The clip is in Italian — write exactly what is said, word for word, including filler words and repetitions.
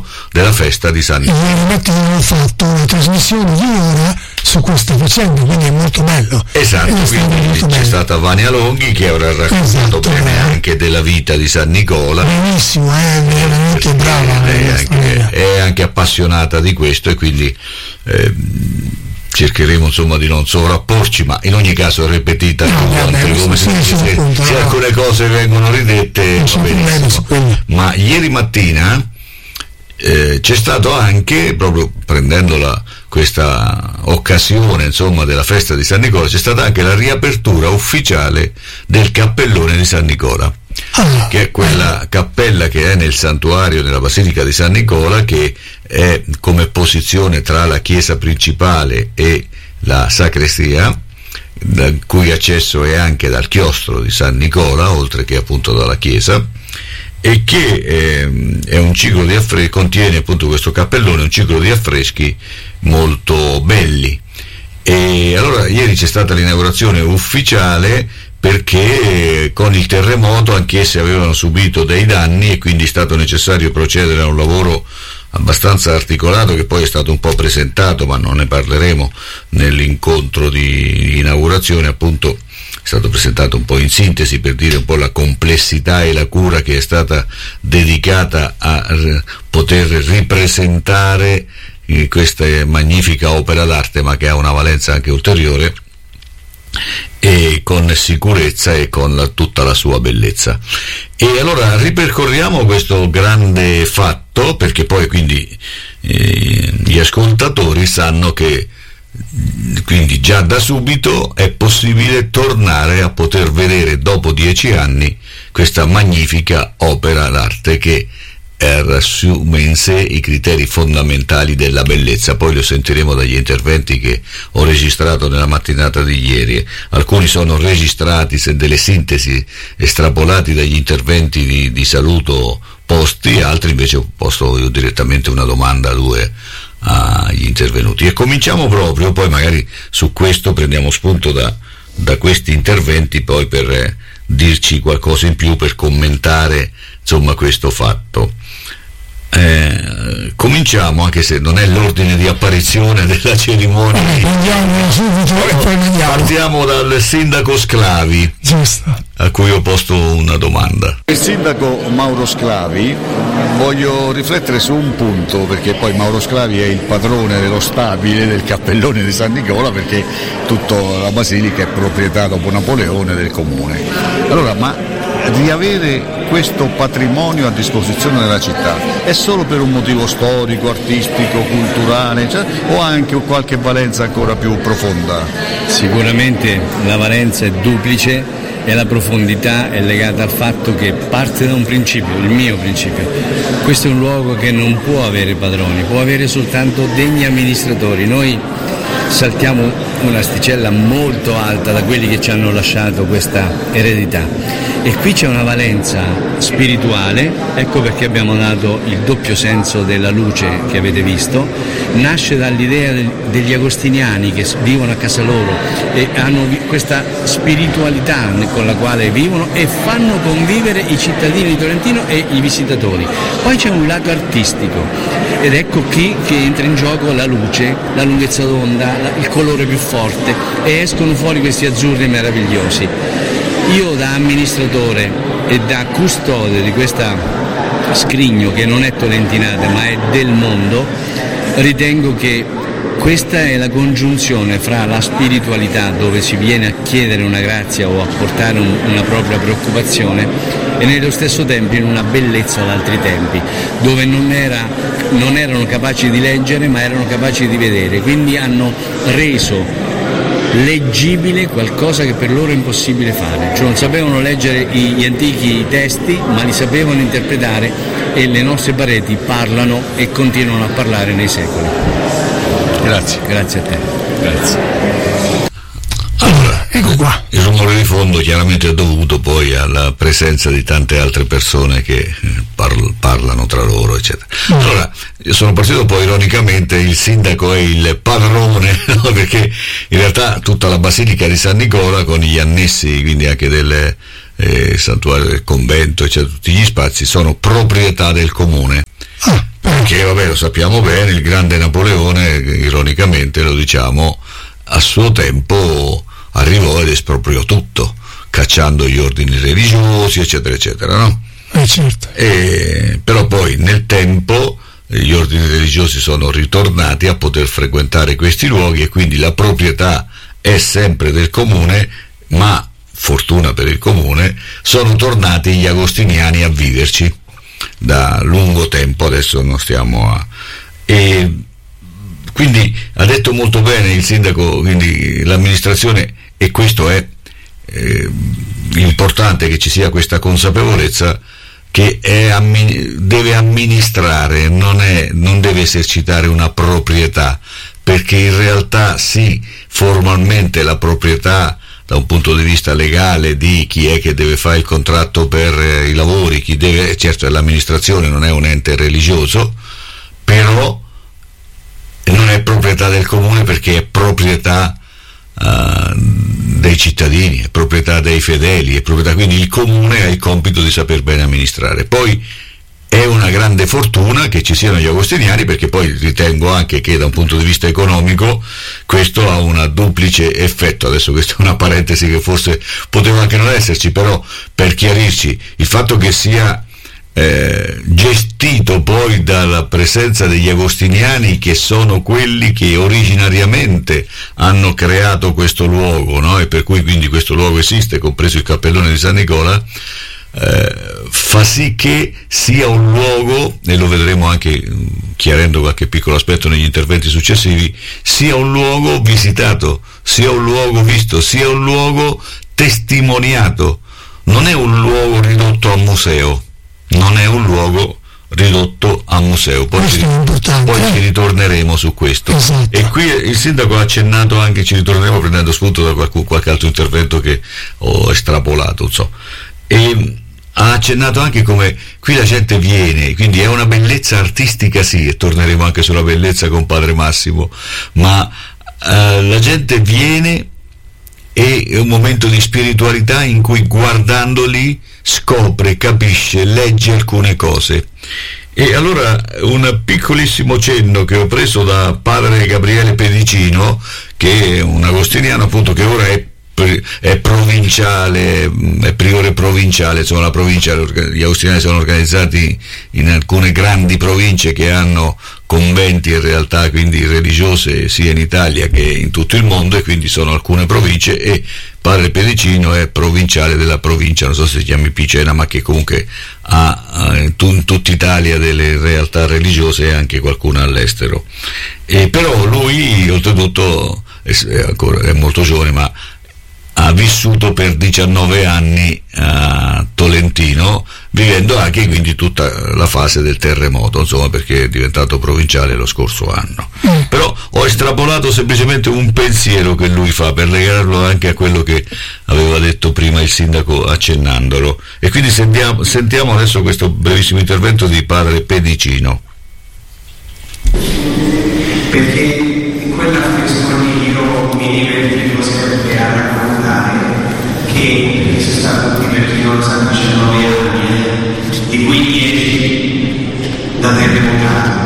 della festa di San Nicola. Ieri mattina ho fatto una trasmissione di un'ora su questa faccenda, quindi è molto bello. Esatto, quindi c'è bello. Stata Vania Longhi che avrà raccontato esatto, bene eh. anche della vita di San Nicola. Benissimo, è veramente brava. È anche, è anche appassionata di questo e quindi eh, cercheremo insomma di non sovrapporci, ma in ogni caso ripetita no, vabbè, come si dice, se, punto, se no. alcune cose vengono ridette va benissimo. Ma ieri mattina eh, c'è stato anche, proprio prendendo la, questa occasione insomma della festa di San Nicola, c'è stata anche la riapertura ufficiale del cappellone di San Nicola, ah, che è quella eh. cappella che è nel santuario della Basilica di San Nicola, che è come posizione tra la chiesa principale e la sacrestia, da cui accesso è anche dal chiostro di San Nicola, oltre che appunto dalla chiesa, e che eh, è un ciclo di affreschi, contiene appunto questo cappellone, un ciclo di affreschi molto belli. E allora ieri c'è stata l'inaugurazione ufficiale, perché con il terremoto anch'esse avevano subito dei danni e quindi è stato necessario procedere a un lavoro abbastanza articolato, che poi è stato un po' presentato, ma non ne parleremo nell'incontro di inaugurazione. Appunto è stato presentato un po' in sintesi, per dire un po' la complessità e la cura che è stata dedicata a r- poter ripresentare eh, questa magnifica opera d'arte, ma che ha una valenza anche ulteriore, e con sicurezza e con la, tutta la sua bellezza. E allora ripercorriamo questo grande fatto, perché poi quindi eh, gli ascoltatori sanno che quindi già da subito è possibile tornare a poter vedere dopo dieci anni questa magnifica opera d'arte che assume in sé i criteri fondamentali della bellezza. Poi lo sentiremo dagli interventi che ho registrato nella mattinata di ieri. Alcuni sono registrati, se delle sintesi estrapolati dagli interventi di, di saluto posti, altri invece ho posto io direttamente una domanda a due agli intervenuti. E cominciamo proprio, poi magari su questo prendiamo spunto da, da questi interventi poi per eh, dirci qualcosa in più, per commentare insomma questo fatto. Eh, cominciamo, anche se non è l'ordine di apparizione della cerimonia. Eh, andiamo subito e poi andiamo. Partiamo dal sindaco Sclavi, giusto, a cui ho posto una domanda. Il sindaco Mauro Sclavi, voglio riflettere su un punto, perché poi Mauro Sclavi è il padrone dello stabile del cappellone di San Nicola, perché tutta la basilica è proprietà dopo Napoleone del comune. Allora, ma riavere questo patrimonio a disposizione della città è solo per un motivo storico, artistico, culturale, cioè, o ha anche qualche valenza ancora più profonda? Sicuramente la valenza è duplice e la profondità è legata al fatto che parte da un principio, il mio principio. Questo è un luogo che non può avere padroni, può avere soltanto degni amministratori. Noi saltiamo un'asticella molto alta da quelli che ci hanno lasciato questa eredità, e qui c'è una valenza spirituale. Ecco perché abbiamo dato il doppio senso della luce che avete visto. Nasce dall'idea degli agostiniani che vivono a casa loro e hanno questa spiritualità con la quale vivono e fanno convivere i cittadini di Tolentino e i visitatori. Poi c'è un lato artistico, ed ecco qui che entra in gioco la luce, la lunghezza d'onda, il colore più forte, e escono fuori questi azzurri meravigliosi. Io da amministratore e da custode di questa scrigno, che non è tolentinata ma è del mondo, ritengo che questa è la congiunzione fra la spiritualità, dove si viene a chiedere una grazia o a portare un, una propria preoccupazione, e nello stesso tempo in una bellezza d'altri tempi, dove non, era, non erano capaci di leggere ma erano capaci di vedere, quindi hanno reso leggibile qualcosa che per loro è impossibile fare. Cioè non sapevano leggere gli antichi testi, ma li sapevano interpretare, e le nostre pareti parlano e continuano a parlare nei secoli. Grazie. Grazie a te. Grazie. Allora, ecco qua. Il rumore di fondo chiaramente è dovuto poi alla presenza di tante altre persone che parl- parlano tra loro, eccetera. Allora, io sono partito poi ironicamente, il sindaco è il padrone, no? Perché in realtà tutta la basilica di San Nicola, con gli annessi, quindi anche del eh, santuario del convento, eccetera, tutti gli spazi sono proprietà del comune. Ah, perché vabbè, lo sappiamo bene, il grande Napoleone, ironicamente lo diciamo, a suo tempo arrivò ed espropriò tutto, cacciando gli ordini religiosi, eccetera, eccetera, no? Eh, certo. E, però poi nel tempo gli ordini religiosi sono ritornati a poter frequentare questi luoghi e quindi la proprietà è sempre del comune, ma fortuna per il comune sono tornati gli agostiniani a viverci da lungo tempo, adesso non stiamo a... E quindi ha detto molto bene il sindaco, quindi l'amministrazione, e questo è eh, importante che ci sia questa consapevolezza che è ammin- deve amministrare, non, è, non deve esercitare una proprietà, perché in realtà sì, formalmente la proprietà da un punto di vista legale di chi è che deve fare il contratto per eh, i lavori, chi deve, certo è l'amministrazione, non è un ente religioso, però non è proprietà del comune perché è proprietà uh, dei cittadini, è proprietà dei fedeli, è proprietà, quindi il comune ha il compito di saper bene amministrare. Poi è una grande fortuna che ci siano gli agostiniani, perché poi ritengo anche che da un punto di vista economico questo ha un duplice effetto. Adesso questa è una parentesi che forse poteva anche non esserci, però per chiarirci, il fatto che sia eh, gestito poi dalla presenza degli agostiniani, che sono quelli che originariamente hanno creato questo luogo, no? E per cui quindi questo luogo esiste, compreso il cappellone di San Nicola, Eh, fa sì che sia un luogo, e lo vedremo anche chiarendo qualche piccolo aspetto negli interventi successivi, sia un luogo visitato, sia un luogo visto, sia un luogo testimoniato. Non è un luogo ridotto a museo, non è un luogo ridotto a museo, poi, ci, poi ci ritorneremo su questo. Esatto. E qui il sindaco ha accennato anche, ci ritorneremo prendendo spunto da qualche, qualche altro intervento che ho estrapolato, non so. E ha accennato anche come qui la gente viene, quindi è una bellezza artistica, sì, e torneremo anche sulla bellezza con Padre Massimo, ma eh, la gente viene e è un momento di spiritualità in cui guardandoli scopre, capisce, legge alcune cose. E allora un piccolissimo cenno che ho preso da Padre Gabriele Pedicino, che è un agostiniano appunto che ora è è provinciale, è priore provinciale, insomma la provincia, gli agostiniani sono organizzati in alcune grandi province che hanno conventi in realtà quindi religiose sia in Italia che in tutto il mondo, e quindi sono alcune province, e Padre Pedicino è provinciale della provincia, non so se si chiami Picena, ma che comunque ha in tutta Italia delle realtà religiose e anche qualcuna all'estero. E però lui oltretutto è, ancora, è molto giovane, ma ha vissuto per diciannove anni a Tolentino, vivendo anche quindi tutta la fase del terremoto, insomma, perché è diventato provinciale lo scorso anno. Mm. Però ho estrapolato semplicemente un pensiero che lui fa per legarlo anche a quello che aveva detto prima il sindaco accennandolo. E quindi sentiamo, sentiamo adesso questo brevissimo intervento di Padre Pedicino.